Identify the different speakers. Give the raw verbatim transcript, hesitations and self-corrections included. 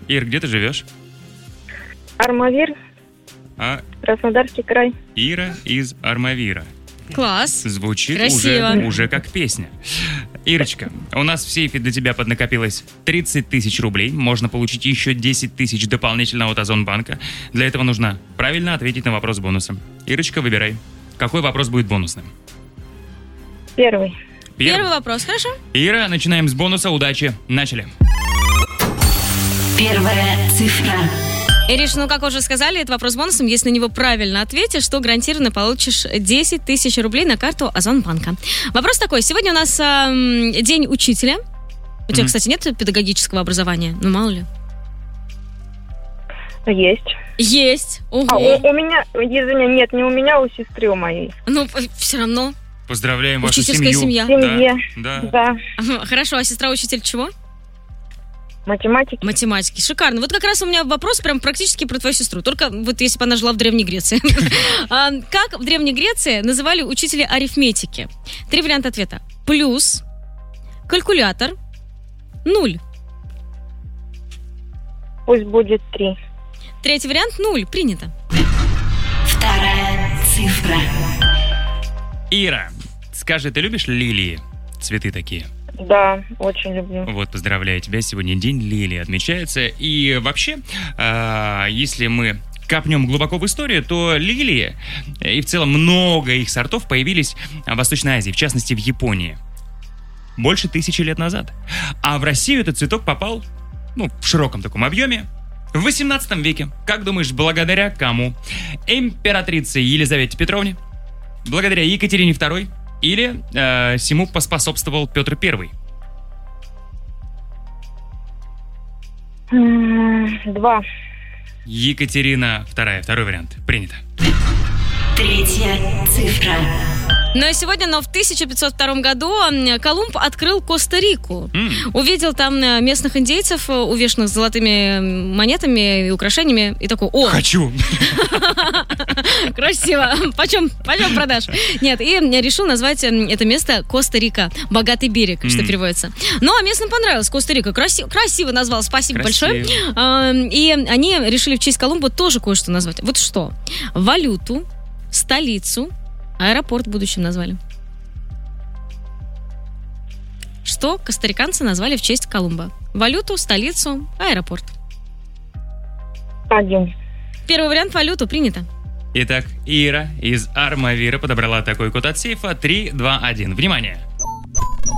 Speaker 1: Ир, где ты живешь?
Speaker 2: Армавир,
Speaker 1: А
Speaker 2: Краснодарский край.
Speaker 1: Ира из Армавира.
Speaker 3: Класс.
Speaker 1: Звучит
Speaker 3: Красиво.
Speaker 1: уже, уже как песня. Ирочка, у нас в сейфе для тебя поднакопилось тридцать тысяч рублей. Можно получить еще десять тысяч дополнительно от Озонбанка. Для этого нужно правильно ответить на вопрос бонусом. Ирочка, выбирай. Какой вопрос будет бонусным?
Speaker 2: Первый.
Speaker 1: Первый.
Speaker 3: Первый вопрос, хорошо?
Speaker 1: Ира, начинаем с бонуса. Удачи. Начали.
Speaker 4: Первая цифра.
Speaker 3: Ириш, ну, как уже сказали, это вопрос бонусом. Если на него правильно ответишь, то гарантированно получишь десять тысяч рублей на карту Озонбанка. Вопрос такой. Сегодня у нас э, день учителя. У тебя,
Speaker 1: Мгм.
Speaker 3: кстати, нет педагогического образования? Ну, мало ли.
Speaker 2: Есть.
Speaker 3: Есть. Ого.
Speaker 2: А, у, у меня, извини, нет, не у меня, у сестры у моей.
Speaker 3: Ну, все равно.
Speaker 1: Поздравляем вашу
Speaker 3: Учительская
Speaker 1: семью.
Speaker 3: семья.
Speaker 2: В семье.
Speaker 1: Да, да.
Speaker 2: Да.
Speaker 3: Ага, хорошо, а сестра учитель чего?
Speaker 2: Математики.
Speaker 3: Математики. Шикарно. Вот как раз у меня вопрос прям практически про твою сестру. Только вот если бы она жила в Древней Греции. А, Как в Древней Греции называли учителя арифметики? Три варианта ответа. Плюс, калькулятор, нуль.
Speaker 2: Пусть будет три.
Speaker 3: Третий вариант – нуль. Принято.
Speaker 4: Вторая цифра.
Speaker 1: Ира, скажи, ты любишь лилии? Цветы такие.
Speaker 2: Да, очень люблю.
Speaker 1: Вот, поздравляю тебя. Сегодня день лилии отмечается. И вообще, а, если мы копнем глубоко в историю, то лилии, и в целом много их сортов, появились в Восточной Азии, в частности в Японии. Больше тысячи лет назад. А в Россию этот цветок попал, ну, в широком таком объеме, в восемнадцатом веке. Как думаешь, благодаря кому? Императрице Елизавете Петровне? Благодаря Екатерине Второй? Или э, всему поспособствовал Петр Первый?
Speaker 2: М, Два.
Speaker 1: Екатерина Вторая. Второй вариант. Принято.
Speaker 4: Третья цифра.
Speaker 3: Ну и сегодня, но в тысяча пятьсот втором году м, Колумб открыл Коста-Рику.
Speaker 1: М.
Speaker 3: Увидел там э, местных индейцев, э, увешанных золотыми м, монетами и украшениями, и такой: о,
Speaker 1: Хочу.
Speaker 3: красиво, почем, почем продашь? Нет, и решил назвать м, это место Коста-Рика, богатый берег, что
Speaker 1: М.
Speaker 3: переводится. Ну, а местным понравилось Коста-Рика, красиво, красиво назвал, спасибо
Speaker 1: Красиво.
Speaker 3: большое. А, И они решили в честь Колумба тоже кое-что назвать. Вот что? Валюту, столицу, аэропорт в будущем назвали. Что костариканцы назвали в честь Колумба? Валюту, столицу, аэропорт.
Speaker 2: Один.
Speaker 3: Первый вариант — валюту, принято.
Speaker 1: Итак, Ира из Армавира подобрала такой код от сейфа три два один. Внимание!